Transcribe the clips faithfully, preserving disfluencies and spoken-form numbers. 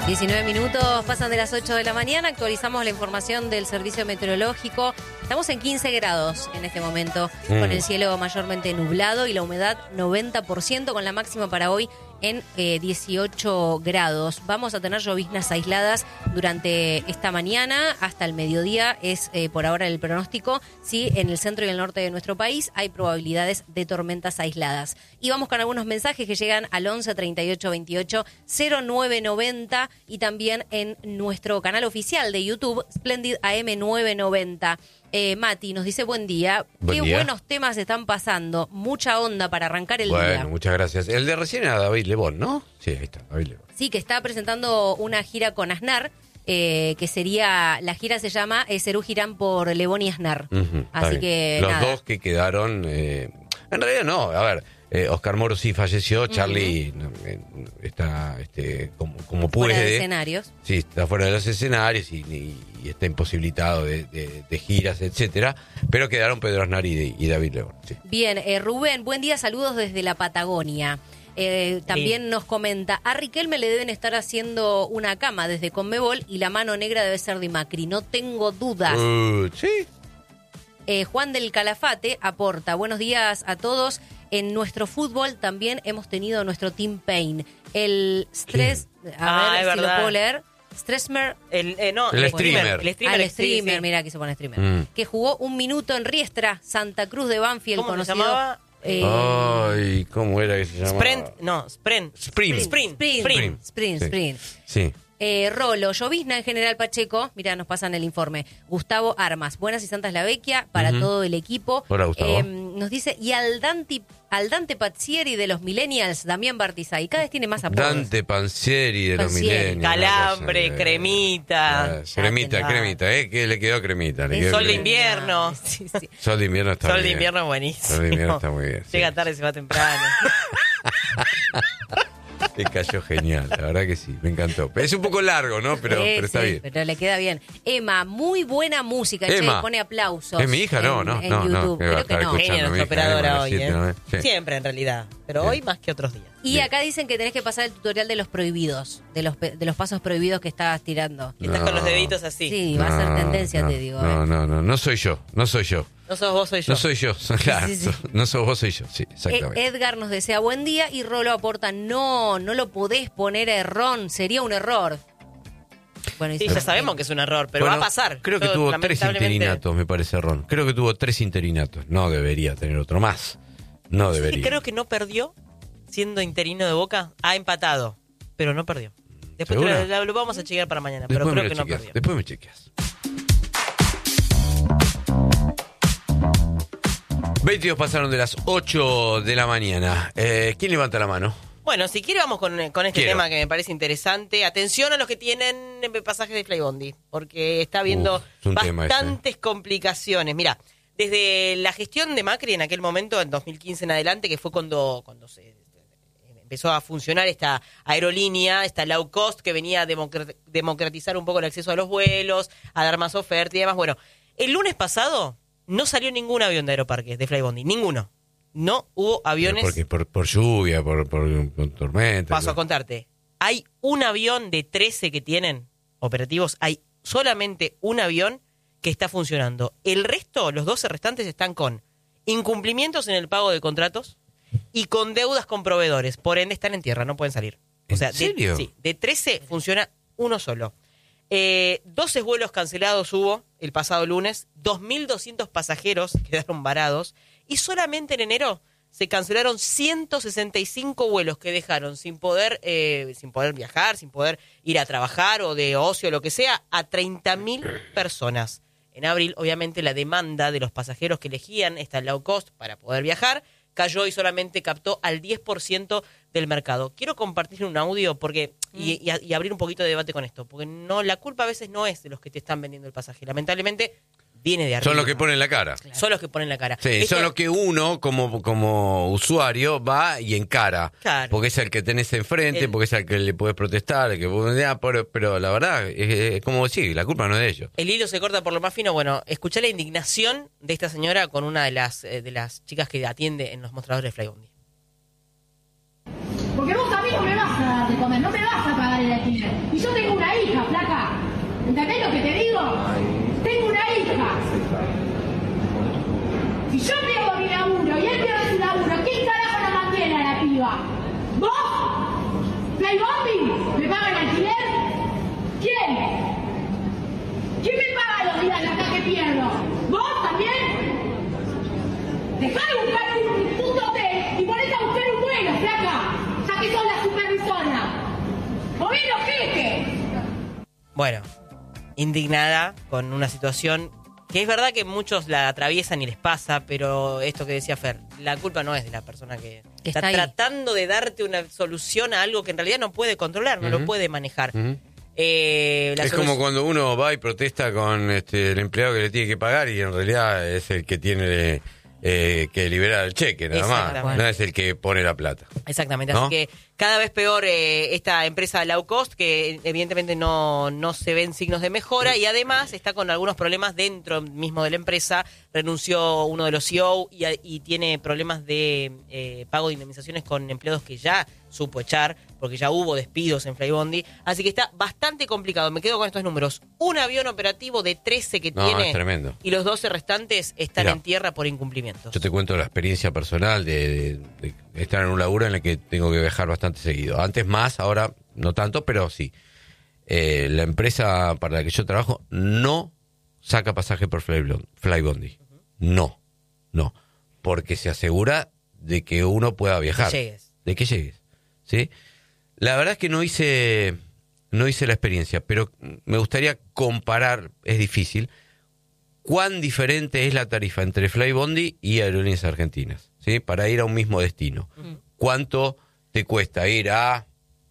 diecinueve minutos pasan de las ocho de la mañana, actualizamos la información del servicio meteorológico. Estamos en quince grados en este momento, mm. con el cielo mayormente nublado y la humedad noventa por ciento, con la máxima para hoy en eh, dieciocho grados. Vamos a tener lloviznas aisladas durante esta mañana hasta el mediodía, es eh, por ahora el pronóstico. Sí, en el centro y el norte de nuestro país hay probabilidades de tormentas aisladas. Y vamos con algunos mensajes que llegan al once treinta y ocho veintiocho cero nueve noventa y también en nuestro canal oficial de YouTube, Splendid A M nueve noventa. Eh, Mati nos dice buen día. Buen Qué día. buenos temas están pasando. Mucha onda para arrancar el bueno, día. Bueno, muchas gracias. El de recién era David Lebón, ¿no? Sí, ahí está, David Lebón. Sí, que está presentando una gira con Aznar, eh, que sería, la gira se llama eh, Serú Girán por Lebón y Aznar. Uh-huh, Así que Los nada. dos que quedaron, eh, en realidad no, a ver, eh, Oscar Moro sí falleció, Charlie uh-huh. eh, está este, como, como puede. Fuera de escenarios. Sí, está fuera de los escenarios y, y, y está imposibilitado de, de, de giras, etcétera, pero quedaron Pedro Aznar y, y David Lebón. Sí. Bien, eh, Rubén, buen día, saludos desde la Patagonia. Eh, también sí. Nos comenta, a Riquelme le deben estar haciendo una cama desde Conmebol y la mano negra debe ser de Macri, no tengo dudas. Uh, sí. Eh, Juan del Calafate aporta, buenos días a todos. En nuestro fútbol también hemos tenido nuestro Team Pain. El Stress, ¿Quién? a ah, ver si verdad. Lo puedo leer. Stressmer. El, eh, no, el, el streamer. El streamer, ah, el streamer, sí, sí. mira, aquí se pone streamer. Mm. Que jugó un minuto en Riestra, Santa Cruz de Banfield, ¿Cómo conocido. se llamaba? Eh, Ay, ¿cómo era que se llamaba? Sprint, no, Sprint. Sprint. Sprint. Sprint. Sprint. Sprint. Sprint. Sí. Eh, Rolo, llovizna en General Pacheco, mira, nos pasan el informe. Gustavo Armas, buenas y santas la vecchia para uh-huh. todo el equipo. Hola, Gustavo. Eh, nos dice, y al Dante, al Dante Pazzieri de los Millennials, Damián Bartizay, cada vez tiene más apodos. Dante Panzieri de los Panzieri. Millennials. Calambre, cosa, cremita. Eh, cremita, cremita, ¿eh? Que le quedó cremita. Le quedó Sol de cremita. invierno. Sí, sí. Sol de invierno está Sol muy de bien. invierno buenísimo. Sol de invierno está muy bien. Llega sí. tarde y se va temprano. Te cayó genial, la verdad que sí, me encantó. Es un poco largo, ¿no? Pero, sí, pero está sí, bien. Pero le queda bien. Emma, muy buena música. Emma. Che, pone aplausos. ¿Es mi hija? No, en, no, en no, no. YouTube. Me va a Creo que estar no. escuchando. Genia mi nuestra hija, operadora Emma, hoy, siete, ¿eh? ¿no? Sí. Siempre, en realidad. Pero Bien. hoy más que otros días. Y Bien. acá dicen que tenés que pasar el tutorial de los prohibidos, de los de los pasos prohibidos que estabas tirando. Y estás No. con los deditos así. Sí, va a ser tendencia, no, te digo. No, eh. no, no, no soy yo, no soy yo. No sos vos, soy yo. No soy yo, claro, Sí, sí, sí. no sos vos, soy yo, sí, exactamente. Eh, Edgar nos desea buen día y Rolo aporta, no, no lo podés poner a error, sería un error. Bueno, Sí, ya sabemos que es un error, pero Bueno, va a pasar. Creo que Yo, tuvo tres lamentablemente- interinatos, me parece, Ron. Creo que tuvo tres interinatos. No debería tener otro más. No Sí, debería. creo que no perdió siendo interino de Boca. Ha empatado, pero no perdió. Después te ¿Segura? lo, lo vamos a chequear para mañana, Después pero me creo lo que no chequeas, perdió. Después me chequeas. veintidós pasaron de las ocho de la mañana. Eh, ¿Quién levanta la mano? Bueno, si quiere vamos con, con este Quiero. tema que me parece interesante. Atención a los que tienen pasajes de Flybondi, porque está habiendo Uf, es un tema ese. bastantes complicaciones. Mira, desde la gestión de Macri en aquel momento, en dos mil quince en adelante, que fue cuando, cuando se empezó a funcionar esta aerolínea, esta low cost, que venía a democrat- democratizar un poco el acceso a los vuelos, a dar más oferta y demás. Bueno, el lunes pasado no salió ningún avión de Aeroparques, de Flybondi, ninguno. No hubo aviones. Porque por, por lluvia, por, por, por tormenta. Paso a contarte. Hay un avión de trece que tienen operativos, hay solamente un avión que está funcionando. El resto, los doce restantes, están con incumplimientos en el pago de contratos y con deudas con proveedores. Por ende, están en tierra, no pueden salir. O sea, ¿En serio? De, sí, de trece funciona uno solo. Eh, doce vuelos cancelados hubo el pasado lunes, dos mil doscientos pasajeros quedaron varados y solamente en enero se cancelaron ciento sesenta y cinco vuelos que dejaron sin poder eh, sin poder viajar, sin poder ir a trabajar o de ocio o lo que sea, a treinta mil personas. En abril, obviamente, la demanda de los pasajeros que elegían esta low cost para poder viajar cayó y solamente captó al diez por ciento del mercado. Quiero compartir un audio porque y, y, y abrir un poquito de debate con esto, porque no la culpa a veces no es de los que te están vendiendo el pasaje. Lamentablemente, viene de arriba. Son los que ponen la cara. Claro. Son los que ponen la cara. Sí, Esto- son los que uno, como, como usuario, va y encara. Claro. Porque es el que tenés enfrente, El- porque es el que le podés protestar, el que podés- ah, pero, pero la verdad, es, es como sí, la culpa no es de ellos. El hilo se corta por lo más fino. Bueno, escuché la indignación de esta señora con una de las eh, de las chicas que atiende en los mostradores de Flybondi. Porque vos a mí no me vas a dar de comer, no me vas a pagar el alquiler. Y yo tengo Si yo pierdo mi laburo y él pierde su laburo, ¿quién carajo la mantiene a la piba? ¿Vos? ¿Flybondi? ¿Me paga el alquiler? ¿Quién? ¿Quién me paga los días acá que pierdo? ¿Vos también? Dejá de buscar un puto hotel y ponete a buscar un vuelo, flaca, ya que sos la supervisora. ¡Moví los jeques! Bueno, indignada con una situación que es verdad que muchos la atraviesan y les pasa, pero esto que decía Fer, la culpa no es de la persona que Que está, está ahí. tratando de darte una solución a algo que en realidad no puede controlar, no Ujú. lo puede manejar. Ujú. Eh, la Es solu- como cuando uno va y protesta con este, el empleado que le tiene que pagar y en realidad es el que tiene eh, que liberar el cheque, nada más. Exactamente. No es el que pone la plata. Exactamente, ¿No? así que cada vez peor eh, esta empresa low cost, que evidentemente no, no se ven signos de mejora y además está con algunos problemas dentro mismo de la empresa. Renunció uno de los C E O y, y tiene problemas de eh, pago de indemnizaciones con empleados que ya supo echar, porque ya hubo despidos en Flybondi. Así que está bastante complicado. Me quedo con estos números. Un avión operativo de trece que No, tiene es tremendo. y los doce restantes están Mirá. en tierra por incumplimientos. Yo te cuento la experiencia personal de, de- de estar en un laburo en el que tengo que viajar bastante seguido. Antes más, ahora no tanto, pero sí. Eh, la empresa para la que yo trabajo no saca pasaje por Flyblon- Flybondi. No, no. Porque se asegura de que uno pueda viajar. Que llegues. De que llegues. ¿Sí? La verdad es que no hice, no hice la experiencia, pero me gustaría comparar, es difícil, cuán diferente es la tarifa entre Flybondi y Aerolíneas Argentinas, ¿sí? Para ir a un mismo destino. Ujú. ¿Cuánto te cuesta ir a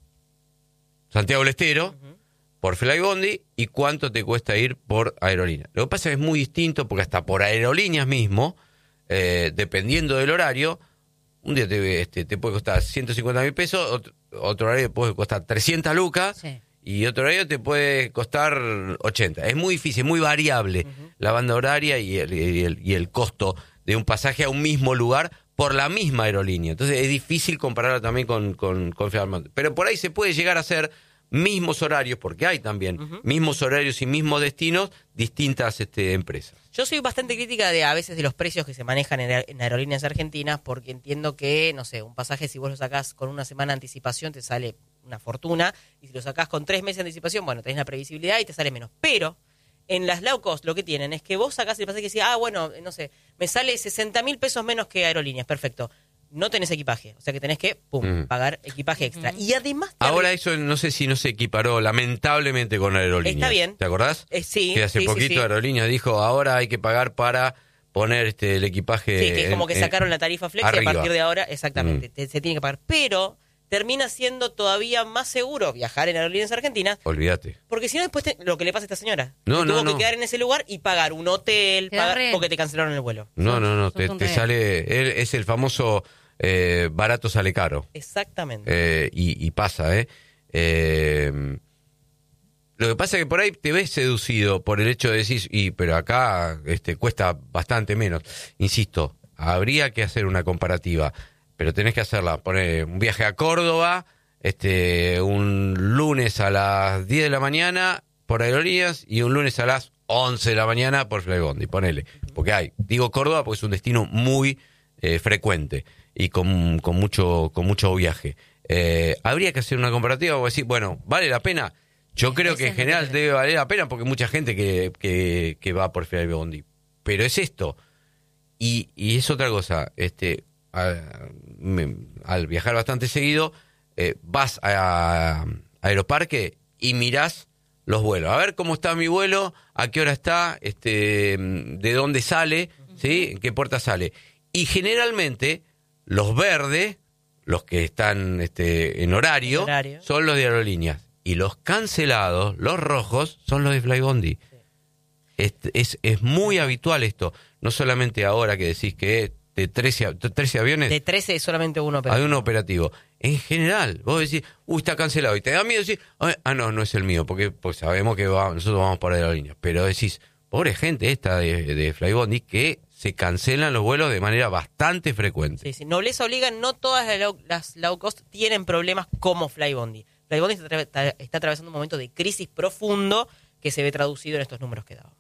Santiago del Estero Ujú. por Flybondi y cuánto te cuesta ir por Aerolíneas? Lo que pasa es que es muy distinto porque hasta por Aerolíneas mismo, eh, dependiendo del horario, un día te, este, te puede costar ciento cincuenta mil pesos, otro, otro horario te puede costar trescientas lucas. Sí. Y otro horario te puede costar ochenta. Es muy difícil, muy variable Ujú. la banda horaria y el, y, el, y el costo de un pasaje a un mismo lugar por la misma aerolínea. Entonces es difícil compararla también con, con, con Flybondi. Pero por ahí se puede llegar a hacer mismos horarios, porque hay también Ujú. mismos horarios y mismos destinos, distintas este, empresas. Yo soy bastante crítica de a veces de los precios que se manejan en, en aerolíneas argentinas, porque entiendo que, no sé, un pasaje si vos lo sacás con una semana de anticipación te sale una fortuna, y si lo sacás con tres meses de anticipación, bueno, tenés la previsibilidad y te sale menos. Pero en las low cost lo que tienen es que vos sacás el pasaje y decís, ah, bueno, no sé, me sale sesenta mil pesos menos que aerolíneas, perfecto. No tenés equipaje, o sea que tenés que, pum, Mm. pagar equipaje extra. Y además... te Ahora arri- eso no sé si no se equiparó lamentablemente con Aerolíneas. Está bien. ¿Te acordás? Eh, sí, Que hace sí, sí, poquito sí. Aerolíneas dijo, ahora hay que pagar para poner este el equipaje. Sí, que es como en- que en- sacaron la tarifa flex y a arriba. partir de ahora, exactamente, Mm. te- se tiene que pagar. Pero termina siendo todavía más seguro viajar en aerolíneas argentinas, Olvídate. porque si no después te- lo que le pasa a esta señora, No, que no, tuvo no. que quedar en ese lugar y pagar un hotel Te da pagar- re. porque te cancelaron el vuelo. No, no, no, sos te, un te rey. sale, él es el famoso eh, barato sale caro. Exactamente. Eh, y, y pasa, ¿eh? Eh, Lo que pasa es que por ahí te ves seducido por el hecho de decir, y pero acá este, cuesta bastante menos. Insisto, habría que hacer una comparativa, pero tenés que hacerla. Poner un viaje a Córdoba, este, un lunes a las diez de la mañana por Aerolíneas y un lunes a las once de la mañana por Flybondi, ponele. Porque hay, digo Córdoba porque es un destino muy eh, frecuente y con, con, mucho, con mucho viaje. Eh, habría que hacer una comparativa o decir, bueno, ¿vale la pena? Yo creo que en general debe valer la pena porque hay mucha gente que, que, que va por Flybondi. Pero es esto. Y, y es otra cosa. Este, a- me- al viajar bastante seguido, eh, vas a, a Aeroparque y mirás los vuelos. A ver cómo está mi vuelo, a qué hora está, este, de dónde sale, ¿sí? En qué puerta sale. Y generalmente los verdes, los que están este, en horario, En horario. son los de aerolíneas. Y los cancelados, los rojos, son los de Flybondi. Es, es, es muy habitual esto. No solamente ahora que decís que de trece, a- trece aviones De trece es solamente uno, pero hay un operativo. En general, vos decís, uy, está cancelado. Y te da miedo decir, ah, no, no es el mío, porque pues sabemos que va, nosotros vamos por aerolíneas. Pero decís, pobre gente esta de, de Flybondi que se cancelan los vuelos de manera bastante frecuente. Sí, sí. Nobleza obliga, no todas las low, las low cost tienen problemas como Flybondi. Flybondi está, atra- está atravesando un momento de crisis profundo que se ve traducido en estos números que daba.